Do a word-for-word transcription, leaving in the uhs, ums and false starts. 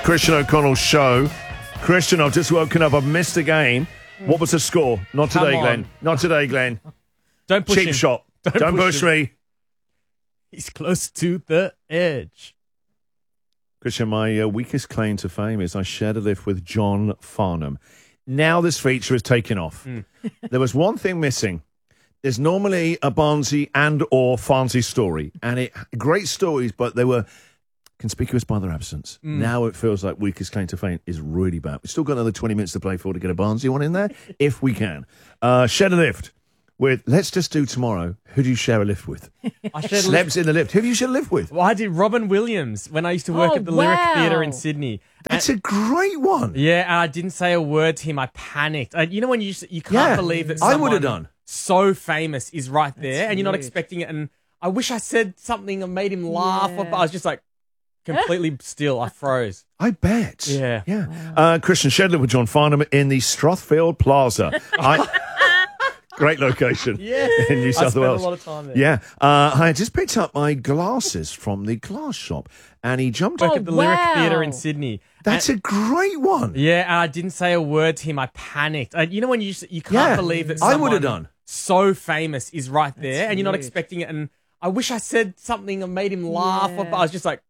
Christian O'Connell's show. Christian, I've just woken up. I've missed a game. What was the score? Not Come today, on. Glenn. Not today, Glenn. Don't push Cheap him. shot. Don't Don't, push push him. me. He's close to the edge. Christian, my uh, weakest claim to fame is I shared a lift with John Farnham. Now this feature is taking off. Mm. There was one thing missing. There's normally a Barnsley and or Farnsley story, and it great stories, but they were conspicuous by their absence. Mm. Now it feels like weakest claim to fame is really bad. We've still got another twenty minutes to play for to get a Barnsley one in there, if we can. Uh, share a lift with, let's just do tomorrow, who do you share a lift with? I shared a lift. Celebs in the lift. Who do you share a lift with? Well, I did Robin Williams when I used to work Oh, at the Lyric wow. Theatre in Sydney. That's a great one. Yeah, and I didn't say a word to him. I panicked. Uh, you know when you just, you can't Yeah, believe that I someone would've done. so famous is right there, That's and you're not huge. expecting it. And I wish I said something and made him laugh, Yeah. but I was just like completely still. I froze. I bet. Yeah. Yeah. Uh, Christian Shedler with John Farnham in the Strathfield Plaza. I, great location Yeah. in New I South spent Wales. a lot of time there. Yeah. Uh, I just picked up my glasses from the glass shop and he jumped Work Oh, at the Lyric wow. Theatre in Sydney. That's a great one. Yeah, and I didn't say a word to him. I panicked. Uh, you know when you just, you can't Yeah, believe that I someone would've done. so famous is right there, and you're not huge. expecting it. And I wish I said something and made him laugh, Yeah. but I was just like